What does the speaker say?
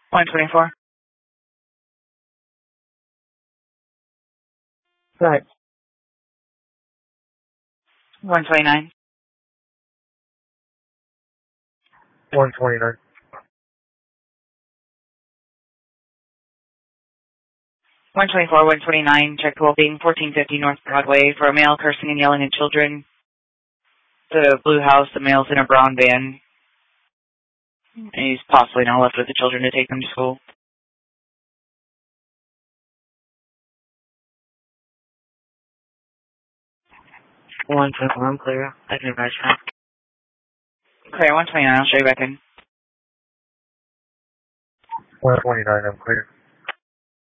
124. Right. 129. 129. 124, 129, check well-being, 1450 North Broadway, for a male cursing and yelling at children. The blue house, the male's in a brown van. And he's possibly now left with the children to take them to school. 124, I'm clear. I can advise you. Clear, 129, I'll show you back in. 129, I'm clear.